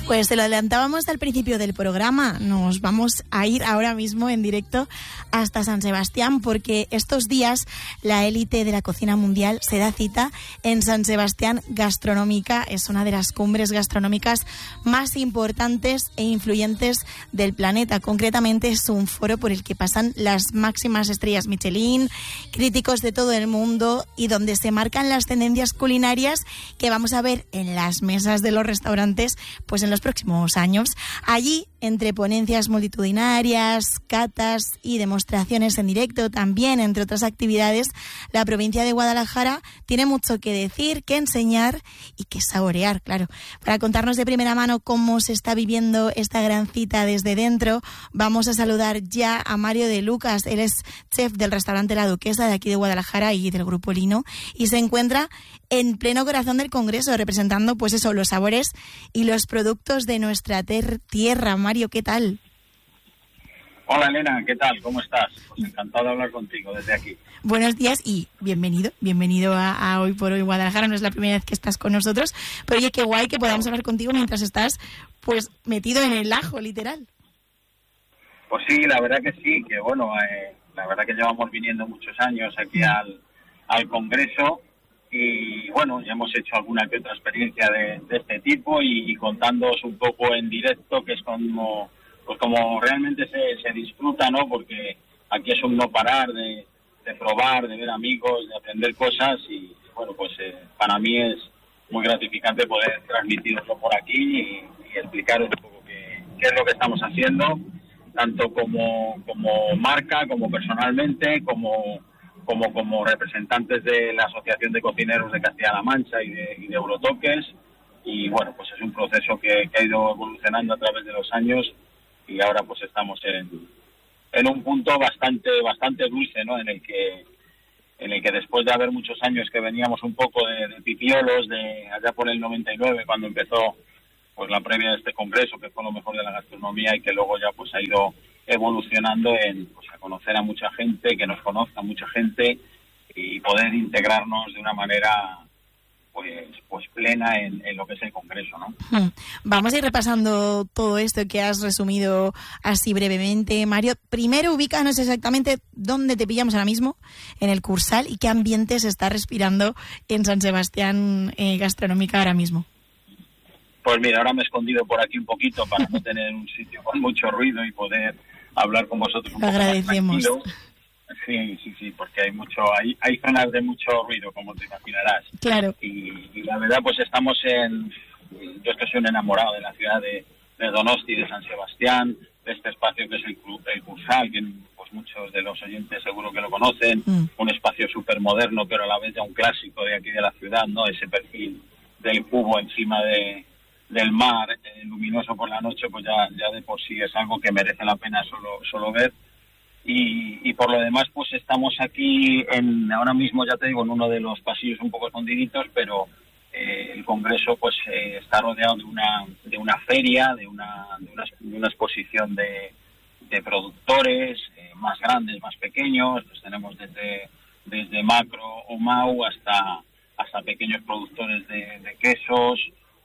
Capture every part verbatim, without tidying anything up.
Pues se lo adelantábamos al principio del programa. Nos vamos a ir ahora mismo en directo hasta San Sebastián, porque estos días la élite de la cocina mundial se da cita en San Sebastián Gastronómica. Es una de las cumbres gastronómicas más importantes e influyentes del planeta. Concretamente es un foro por el que pasan las máximas estrellas Michelin, críticos de todo el mundo, y donde se marcan las tendencias culinarias que vamos a ver en las mesas de los restaurantes pues en los próximos años. Allí, entre ponencias multitudinarias, catas y demostraciones en directo, también entre otras actividades, la provincia de Guadalajara tiene mucho que decir, que enseñar y que saborear, claro. Para contarnos de primera mano cómo se está viviendo esta gran cita desde dentro, vamos a saludar ya a Mario de Lucas. Él es chef del restaurante La Duquesa de aquí de Guadalajara y del Grupo Lino, y se encuentra en pleno corazón del Congreso, representando pues eso, los sabores y los productos de nuestra ter- tierra. Mario, ¿qué tal? Hola Elena, ¿qué tal? ¿Cómo estás? Pues encantado de hablar contigo desde aquí. Buenos días y bienvenido, bienvenido a, a Hoy por Hoy Guadalajara. No es la primera vez que estás con nosotros, pero oye, qué guay que podamos hablar contigo mientras estás pues metido en el ajo, literal. Pues sí, la verdad que sí, que bueno, eh, la verdad que llevamos viniendo muchos años aquí mm. al, al Congreso. Y bueno, ya hemos hecho alguna que otra experiencia de, de este tipo y, y contándoos un poco en directo, que es como, pues como realmente se, se disfruta, ¿no? Porque aquí es un no parar de, de probar, de ver amigos, de aprender cosas y bueno, pues eh, para mí es muy gratificante poder transmitirlo por aquí y, y explicaros un poco qué, qué es lo que estamos haciendo, tanto como, como marca, como personalmente, como... como como representantes de la Asociación de Cocineros de Castilla-La Mancha y de, y de Eurotoques, y bueno, pues es un proceso que, que ha ido evolucionando a través de los años y ahora pues estamos en, en un punto bastante bastante dulce, ¿no? En el que en el que después de haber muchos años que veníamos un poco de, de pipiolos, de allá por el noventa y nueve, cuando empezó pues la previa de este congreso, que fue lo mejor de la gastronomía y que luego ya pues ha ido evolucionando en pues, a conocer a mucha gente, que nos conozca mucha gente y poder integrarnos de una manera pues pues plena en, en lo que es el Congreso, ¿no? Hmm. Vamos a ir repasando todo esto que has resumido así brevemente, Mario. Primero, ubícanos exactamente dónde te pillamos ahora mismo en el Cursal y qué ambiente se está respirando en San Sebastián eh, Gastronómica ahora mismo. Pues mira, ahora me he escondido por aquí un poquito para no tener un sitio con mucho ruido y poder hablar con vosotros un poco agradecemos. Más tranquilo. Sí, sí, sí, porque hay mucho, hay, hay zonas de mucho ruido, como te imaginarás. Claro. Y, y la verdad, pues estamos en, yo es que soy un enamorado de la ciudad de, de Donosti, de San Sebastián, de este espacio que es el, el Cursal, que pues muchos de los oyentes seguro que lo conocen, mm. un espacio súper moderno, pero a la vez ya un clásico de aquí de la ciudad, ¿no? Ese perfil del cubo encima de del mar, eh, luminoso por la noche, pues ya, ya de por sí es algo que merece la pena solo, solo ver. Y, y por lo demás, pues estamos aquí, en ahora mismo, ya te digo, en uno de los pasillos un poco escondiditos, pero eh, el Congreso pues eh, está rodeado de una de una feria, de una, de una, de una exposición de, de productores, eh, más grandes, más pequeños, pues tenemos desde, desde macro o mau hasta, hasta pequeños productores de, de quesos,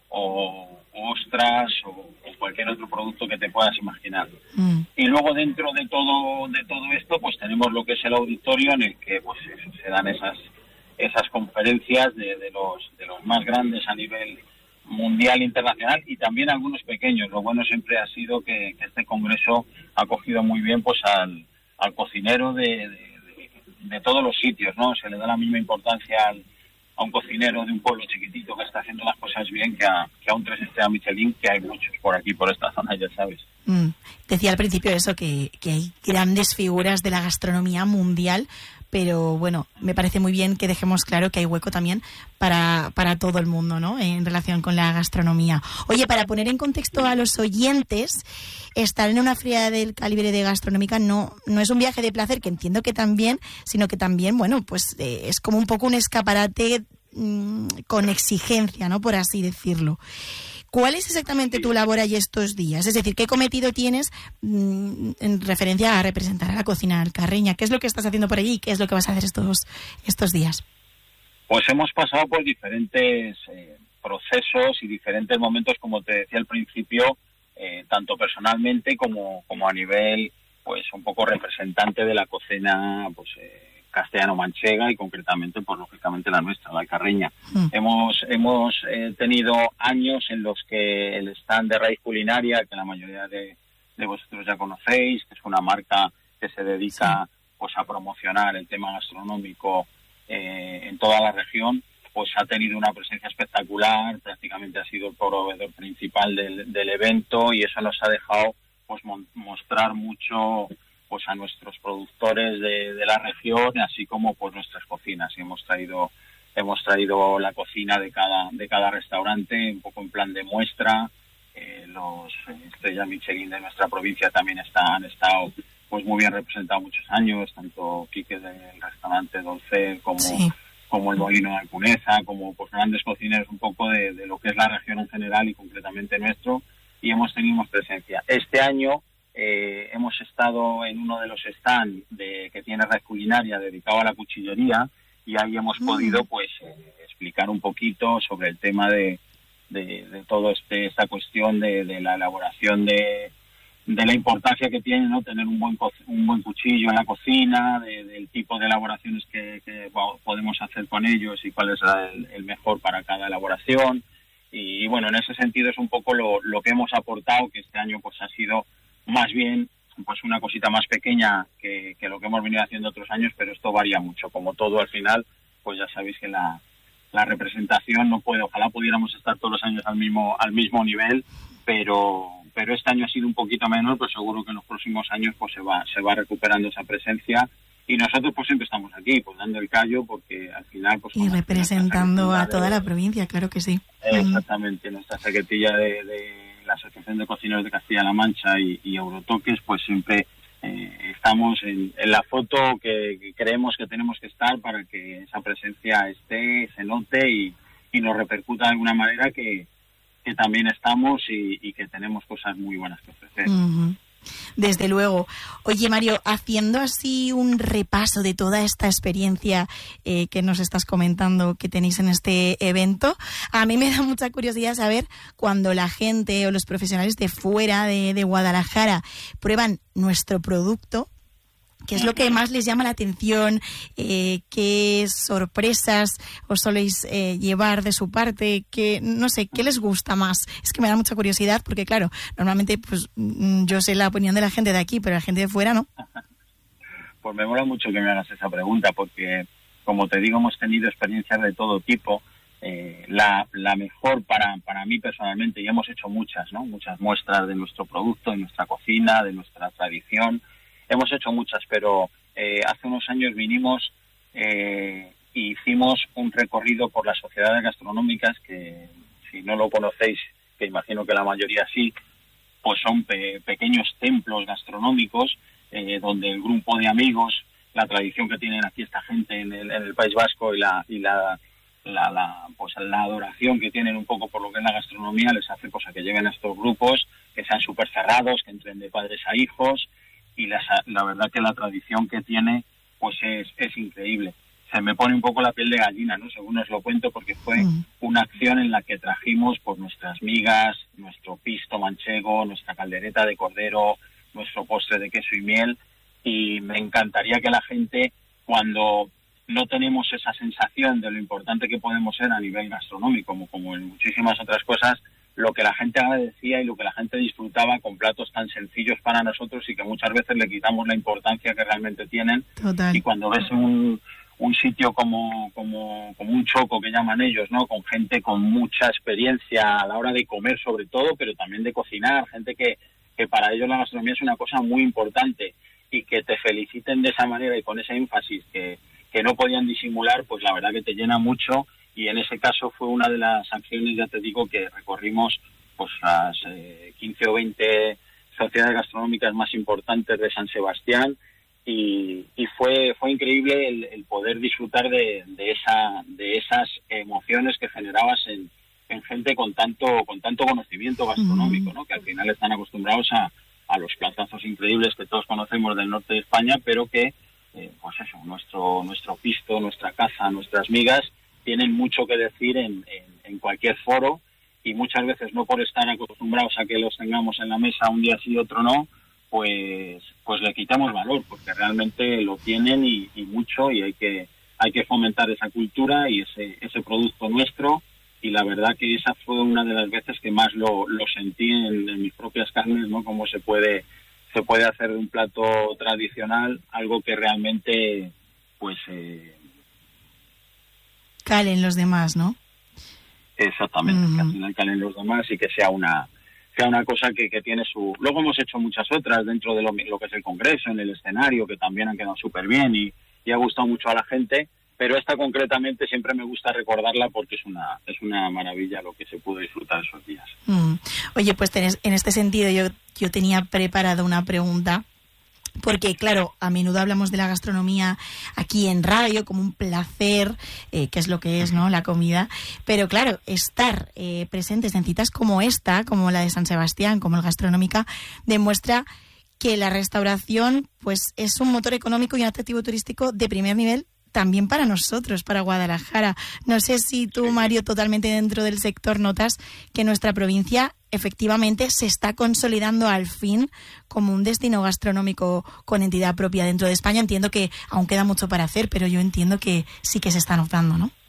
o ostras o, o cualquier otro producto que te puedas imaginar. Mm. Y luego dentro de todo de todo esto pues tenemos lo que es el auditorio en el que pues eso, se dan esas esas conferencias de, de los de los más grandes a nivel mundial, internacional y también algunos pequeños. Lo bueno siempre ha sido que, que este congreso ha cogido muy bien pues al, al cocinero de, de, de, de todos los sitios, ¿no? Se le da la misma importancia al a un cocinero de un pueblo chiquitito que está haciendo las cosas bien que a, que a un tres estrellas Michelin, que hay muchos por aquí, por esta zona, ya sabes. Mm. Decía al principio eso, que, que hay grandes figuras de la gastronomía mundial, pero bueno, me parece muy bien que dejemos claro que hay hueco también para, para todo el mundo, ¿no? En relación con la gastronomía. Oye, para poner en contexto a los oyentes, estar en una feria del calibre de gastronómica no, no es un viaje de placer, que entiendo que también, sino que también, bueno, pues eh, es como un poco un escaparate mmm, con exigencia, ¿no? Por así decirlo. ¿Cuál es exactamente tu labor allí estos días? Es decir, ¿qué cometido tienes mmm, en referencia a representar a la cocina alcarreña? ¿Qué es lo que estás haciendo por allí y qué es lo que vas a hacer estos, estos días? Pues hemos pasado por diferentes eh, procesos y diferentes momentos, como te decía al principio, eh, tanto personalmente como, como a nivel, pues, un poco representante de la cocina, pues, eh, castellano-manchega y concretamente, pues, lógicamente la nuestra, la alcarreña. Mm. Hemos, hemos eh, tenido años en los que el stand de Raíz Culinaria, que la mayoría de, de vosotros ya conocéis, que es una marca que se dedica, sí, pues, a promocionar el tema gastronómico eh, en toda la región, pues ha tenido una presencia espectacular, prácticamente ha sido el proveedor principal del, del evento, y eso nos ha dejado, pues, mon- mostrar mucho, pues, a nuestros productores de, de la región, así como, pues, nuestras cocinas. Y hemos traído hemos traído la cocina de cada de cada restaurante, un poco en plan de muestra. Eh, los estrellas Michelin de nuestra provincia también está, han estado, pues, muy bien representados muchos años, tanto Quique del restaurante Dolce como... Sí. como el Molino de Alcuneza, como, pues, grandes cocineros un poco de, de lo que es la región en general y concretamente nuestro, y hemos tenido presencia. Este año eh, hemos estado en uno de los stands de, que tiene Red Culinaria dedicado a la cuchillería, y ahí hemos mm. podido, pues, eh, explicar un poquito sobre el tema de, de, de todo este esta cuestión de, de la elaboración de de la importancia que tiene, ¿no?, tener un buen un buen cuchillo en la cocina, de, del tipo de elaboraciones que, que bueno, podemos hacer con ellos y cuál es el, el mejor para cada elaboración. Y, y bueno, en ese sentido es un poco lo, lo que hemos aportado, que este año, pues, ha sido más bien, pues, una cosita más pequeña que, que lo que hemos venido haciendo otros años, pero esto varía mucho. Como todo, al final, pues ya sabéis que la, la representación no puede, ojalá pudiéramos estar todos los años al mismo al mismo nivel, pero pero este año ha sido un poquito menor, pero seguro que en los próximos años, pues, se va se va recuperando esa presencia, y nosotros, pues, siempre estamos aquí, pues, dando el callo, porque al final, pues, y representando a toda de, la provincia, claro que sí. Exactamente, nuestra secretilla de, de la Asociación de Cocineros de Castilla-La Mancha y, y Eurotoques, pues siempre eh, estamos en, en la foto que, que creemos que tenemos que estar para que esa presencia esté, se note y, y nos repercuta de alguna manera que que también estamos y, y que tenemos cosas muy buenas que ofrecer. Uh-huh. Desde luego. Oye, Mario, haciendo así un repaso de toda esta experiencia eh, que nos estás comentando que tenéis en este evento, a mí me da mucha curiosidad saber cuando la gente o los profesionales de fuera de, de Guadalajara prueban nuestro producto, ¿qué es lo que más les llama la atención? Eh, ¿Qué sorpresas os soléis eh, llevar de su parte? ¿Qué, no sé, ¿qué les gusta más? Es que me da mucha curiosidad porque, claro, normalmente, pues, yo sé la opinión de la gente de aquí, pero la gente de fuera, ¿no? Pues me mola mucho que me hagas esa pregunta porque, como te digo, hemos tenido experiencias de todo tipo. Eh, la, la mejor para, para mí personalmente, y hemos hecho muchas, ¿no? Muchas muestras de nuestro producto, de nuestra cocina, de nuestra tradición. Hemos hecho muchas, pero eh, hace unos años vinimos eh, e hicimos un recorrido por las sociedades gastronómicas que, si no lo conocéis, que imagino que la mayoría sí, pues son pe- pequeños templos gastronómicos eh, donde el grupo de amigos, la tradición que tienen aquí esta gente en el, en el País Vasco y la y la, la, la pues la adoración que tienen un poco por lo que es la gastronomía les hace, pues, a que lleguen a estos grupos, que sean súper cerrados, que entren de padres a hijos. Y la, la verdad que la tradición que tiene, pues, es, es increíble. Se me pone un poco la piel de gallina, ¿no? Según os lo cuento, porque fue mm. una acción en la que trajimos, pues, nuestras migas, nuestro pisto manchego, nuestra caldereta de cordero, nuestro postre de queso y miel, y me encantaría que la gente, cuando no tenemos esa sensación de lo importante que podemos ser a nivel gastronómico, como, como en muchísimas otras cosas, lo que la gente agradecía y lo que la gente disfrutaba con platos tan sencillos para nosotros y que muchas veces le quitamos la importancia que realmente tienen. Total. Y cuando ves un, un sitio como, como, como un Choco, que llaman ellos, ¿no?, con gente con mucha experiencia a la hora de comer sobre todo, pero también de cocinar, gente que, que para ellos la gastronomía es una cosa muy importante, y que te feliciten de esa manera y con ese énfasis que, que no podían disimular, pues la verdad que te llena mucho. Y en ese caso fue una de las acciones, ya te digo, que recorrimos, pues, las eh, quince o veinte sociedades gastronómicas más importantes de San Sebastián, y, y fue fue increíble el, el poder disfrutar de, de esa de esas emociones que generabas en, en gente con tanto con tanto conocimiento gastronómico, ¿no? Que al final están acostumbrados a, a los platazos increíbles que todos conocemos del norte de España, pero que, eh, pues eso, nuestro nuestro pisto, nuestra caza, nuestras migas, tienen mucho que decir en, en, en cualquier foro, y muchas veces no por estar acostumbrados a que los tengamos en la mesa un día sí y otro no, pues pues le quitamos valor, porque realmente lo tienen y, y mucho, y hay que hay que fomentar esa cultura y ese ese producto nuestro. Y la verdad que esa fue una de las veces que más lo, lo sentí en, en mis propias carnes, ¿no? Cómo se puede se puede hacer de un plato tradicional algo que realmente pues eh... calen los demás, ¿no? Exactamente, uh-huh. que al final calen los demás y que sea una sea una cosa que, que tiene su... Luego hemos hecho muchas otras dentro de lo, lo que es el Congreso, en el escenario, que también han quedado súper bien y, y ha gustado mucho a la gente, pero esta concretamente siempre me gusta recordarla porque es una es una maravilla lo que se pudo disfrutar esos días. Mm. Oye, pues tenés, en este sentido yo, yo tenía preparada una pregunta, porque claro, a menudo hablamos de la gastronomía aquí en radio como un placer, eh, que es lo que es, ¿no?, la comida, pero claro, estar eh, presentes en citas como esta, como la de San Sebastián, como el Gastronómica, demuestra que la restauración pues es un motor económico y un atractivo turístico de primer nivel también para nosotros, para Guadalajara. No sé si tú, Mario, totalmente dentro del sector, notas que nuestra provincia efectivamente se está consolidando al fin como un destino gastronómico con entidad propia dentro de España. Entiendo que aún queda mucho para hacer, pero yo entiendo que sí que se está notando, ¿no?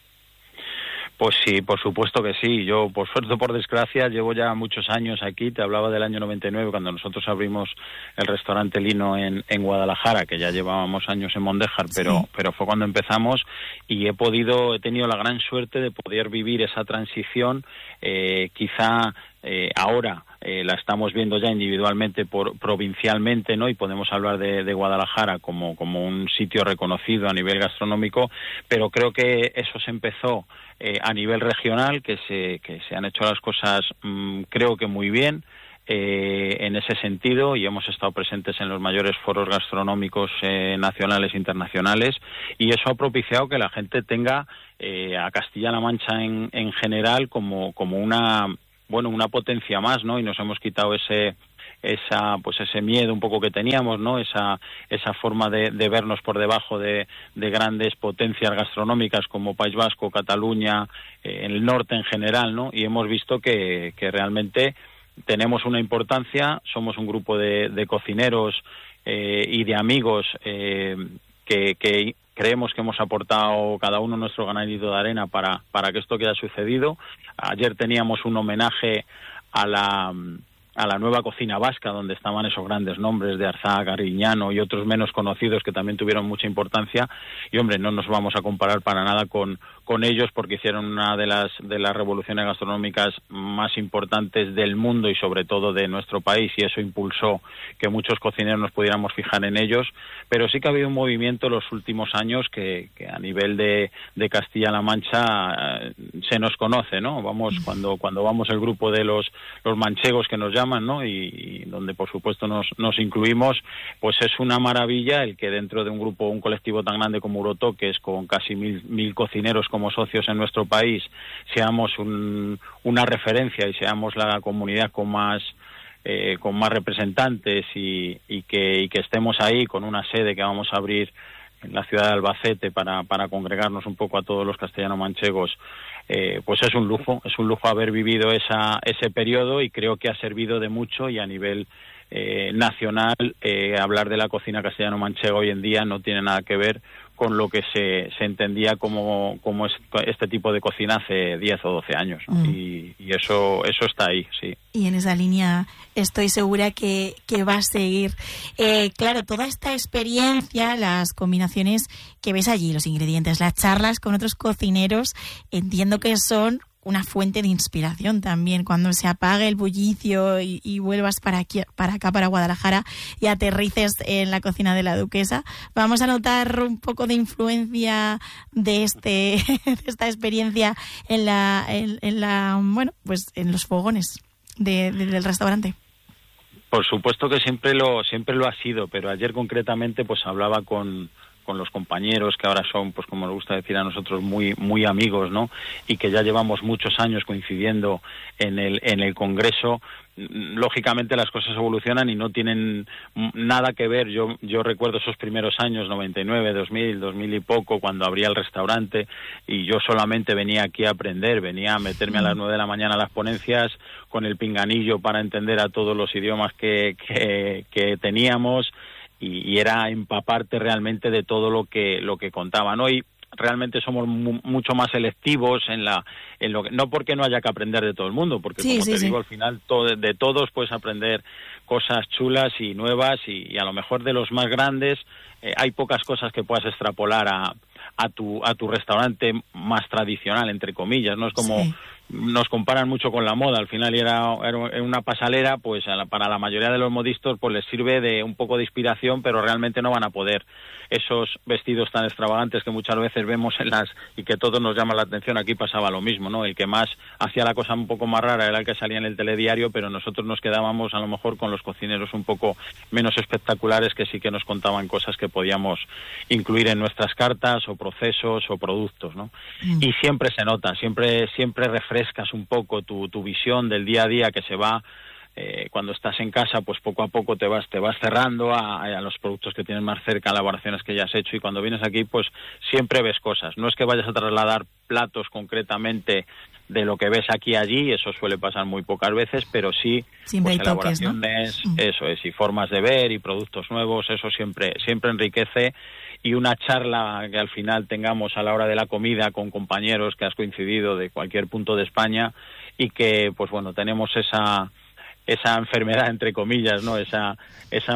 Pues sí, por supuesto que sí. Yo, por suerte o por desgracia, llevo ya muchos años aquí. Te hablaba del año noventa y nueve, cuando nosotros abrimos el restaurante Lino en, en Guadalajara, que ya llevábamos años en Mondéjar, pero, sí. pero fue cuando empezamos, y he podido, he tenido la gran suerte de poder vivir esa transición. Eh, quizá eh, ahora eh, la estamos viendo ya individualmente, por provincialmente, ¿no? Y podemos hablar de, de Guadalajara como, como un sitio reconocido a nivel gastronómico, pero creo que eso se empezó Eh, a nivel regional, que se que se han hecho las cosas mmm, creo que muy bien eh, en ese sentido, y hemos estado presentes en los mayores foros gastronómicos eh, nacionales e internacionales, y eso ha propiciado que la gente tenga eh, a Castilla-La Mancha en, en general como como una bueno una potencia más, ¿no? Y nos hemos quitado ese esa pues ese miedo un poco que teníamos, ¿no? Esa esa forma de, de vernos por debajo de, de grandes potencias gastronómicas como País Vasco, Cataluña, eh, el norte en general, ¿no? Y hemos visto que, que realmente tenemos una importancia, somos un grupo de, de cocineros eh, y de amigos eh, que, que creemos que hemos aportado cada uno nuestro granito de arena para, para que esto que haya sucedido. Ayer teníamos un homenaje a la a la nueva cocina vasca, donde estaban esos grandes nombres de Arzá, Cariñano y otros menos conocidos que también tuvieron mucha importancia. Y hombre, no nos vamos a comparar para nada con, con ellos, porque hicieron una de las de las revoluciones gastronómicas más importantes del mundo y sobre todo de nuestro país, y eso impulsó que muchos cocineros nos pudiéramos fijar en ellos. Pero sí que ha habido un movimiento los últimos años que, que a nivel de, de Castilla-La Mancha eh, se nos conoce, ¿no? Vamos, cuando cuando vamos el grupo de los los manchegos que nos llaman, ¿no? Y, y donde por supuesto nos, nos incluimos, pues es una maravilla el que dentro de un grupo, un colectivo tan grande como Urotoques, con casi mil, mil cocineros como socios en nuestro país, seamos un, una referencia y seamos la comunidad con más eh, con más representantes, y, y que y que estemos ahí con una sede que vamos a abrir en la ciudad de Albacete para, para congregarnos un poco a todos los castellano-manchegos. Eh, pues es un lujo, es un lujo haber vivido esa, ese periodo, y creo que ha servido de mucho, y a nivel eh, nacional eh, hablar de la cocina castellano-manchega hoy en día no tiene nada que ver con lo que se, se entendía como, como este tipo de cocina hace diez o doce años. Mm. Y, y eso eso está ahí, sí. Y en esa línea estoy segura que, que va a seguir. Eh, claro, toda esta experiencia, las combinaciones que ves allí, los ingredientes, las charlas con otros cocineros, entiendo que son una fuente de inspiración también. Cuando se apague el bullicio y, y vuelvas para aquí, para acá, para Guadalajara, y aterrices en la cocina de la Duquesa, vamos a notar un poco de influencia de este de esta experiencia en la en, en la bueno pues en los fogones de, de, del restaurante. Por supuesto que siempre lo siempre lo ha sido, pero ayer concretamente pues hablaba con con los compañeros que ahora son, pues como nos gusta decir a nosotros, muy muy amigos, ¿no? Y que ya llevamos muchos años coincidiendo en el en el Congreso. Lógicamente las cosas evolucionan y no tienen nada que ver. Yo yo recuerdo esos primeros años, noventa y nueve, dos mil, dos mil y poco, cuando abría el restaurante, y yo solamente venía aquí a aprender, venía a meterme a las nueve de la mañana a las ponencias con el pinganillo para entender a todos los idiomas que, que, que teníamos, y, y era empaparte realmente de todo lo que lo que contaban. Hoy realmente somos mu mucho más selectivos en la en lo que, no porque no haya que aprender de todo el mundo, porque sí, como sí, te sí. digo, al final todo, de todos puedes aprender cosas chulas y nuevas, y, y a lo mejor de los más grandes eh, hay pocas cosas que puedas extrapolar a a tu a tu restaurante más tradicional, entre comillas, no es como sí. Nos comparan mucho con la moda, al final era, era una pasalera, pues a la, para la mayoría de los modistos pues les sirve de un poco de inspiración, pero realmente no van a poder esos vestidos tan extravagantes que muchas veces vemos en las, y que todos nos llama la atención. Aquí pasaba lo mismo, ¿no? El que más hacía la cosa un poco más rara era el que salía en el telediario, pero nosotros nos quedábamos a lo mejor con los cocineros un poco menos espectaculares, que sí que nos contaban cosas que podíamos incluir en nuestras cartas o procesos o productos, ¿no? Mm. Y siempre se nota, siempre siempre refrescas un poco tu, tu visión del día a día, que se va eh, cuando estás en casa, pues poco a poco te vas te vas cerrando a, a los productos que tienes más cerca, elaboraciones que ya has hecho, y cuando vienes aquí pues siempre ves cosas. No es que vayas a trasladar platos concretamente de lo que ves aquí allí, eso suele pasar muy pocas veces, pero sí siempre pues, hay toques, elaboraciones, ¿no? Eso es, y formas de ver y productos nuevos, eso siempre siempre enriquece. Y una charla que al final tengamos a la hora de la comida con compañeros que has coincidido de cualquier punto de España, y que pues bueno, tenemos esa esa enfermedad, entre comillas, ¿no? Esa esa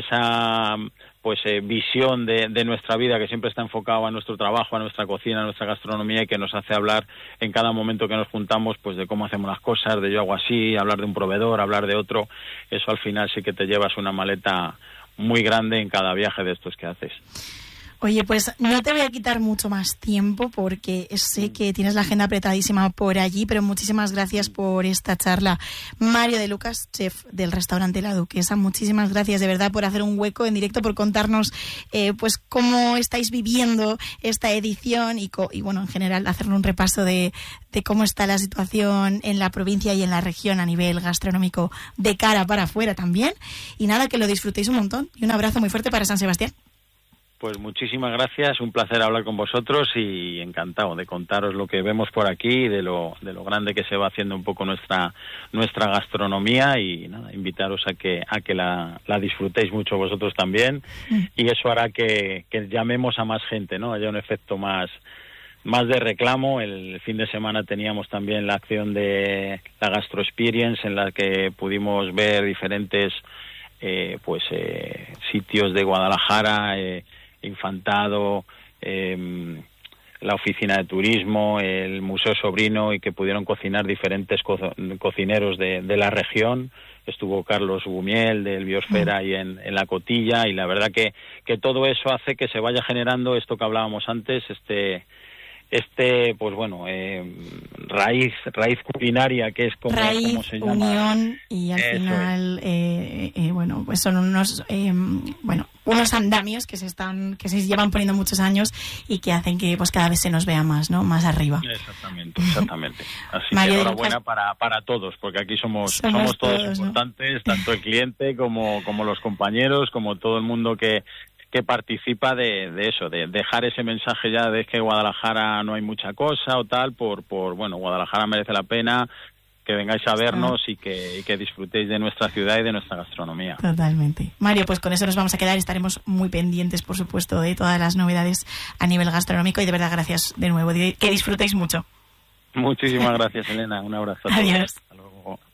esa pues eh, visión de, de nuestra vida, que siempre está enfocada a nuestro trabajo, a nuestra cocina, a nuestra gastronomía, y que nos hace hablar en cada momento que nos juntamos pues de cómo hacemos las cosas, de yo hago así, hablar de un proveedor, hablar de otro. Eso al final sí que te llevas una maleta muy grande en cada viaje de estos que haces. Oye, pues no te voy a quitar mucho más tiempo porque sé que tienes la agenda apretadísima por allí, pero muchísimas gracias por esta charla. Mario de Lucas, chef del restaurante La Duquesa, muchísimas gracias de verdad por hacer un hueco en directo, por contarnos eh, pues cómo estáis viviendo esta edición y, co y bueno, en general hacer un repaso de, de cómo está la situación en la provincia y en la región a nivel gastronómico de cara para afuera también. Y nada, que lo disfrutéis un montón, y un abrazo muy fuerte para San Sebastián. Pues muchísimas gracias, un placer hablar con vosotros y encantado de contaros lo que vemos por aquí, de lo de lo grande que se va haciendo un poco nuestra nuestra gastronomía, y nada, invitaros a que a que la, la disfrutéis mucho vosotros también, mm. y eso hará que, que llamemos a más gente, ¿no? Haya un efecto más más de reclamo. El fin de semana teníamos también la acción de la Gastro Experience, en la que pudimos ver diferentes eh, pues eh, sitios de Guadalajara, eh, Infantado, eh, la oficina de turismo, el Museo Sobrino, y que pudieron cocinar diferentes co cocineros de, de la región. Estuvo Carlos Gumiel del Biosfera y en, en La Cotilla, y la verdad que, que todo eso hace que se vaya generando esto que hablábamos antes, este este pues bueno eh, raíz raíz culinaria, que es como, raíz, como se llama, unión, y al eso final es. eh, eh, bueno pues son unos eh, bueno unos andamios que se están que se llevan poniendo muchos años y que hacen que pues cada vez se nos vea más, ¿no? Más arriba. Exactamente, exactamente. Así Mario, que enhorabuena para para todos, porque aquí somos somos, somos todos, todos importantes, ¿no? Tanto el cliente como como los compañeros, como todo el mundo que que participa de, de eso, de dejar ese mensaje ya de que Guadalajara no hay mucha cosa o tal, por, por bueno, Guadalajara merece la pena, que vengáis a vernos y que, y que disfrutéis de nuestra ciudad y de nuestra gastronomía. Totalmente. Mario, pues con eso nos vamos a quedar, estaremos muy pendientes, por supuesto, de todas las novedades a nivel gastronómico, y de verdad gracias de nuevo, que disfrutéis mucho. Muchísimas gracias, Elena, un abrazo a todos. Adiós. Hasta luego.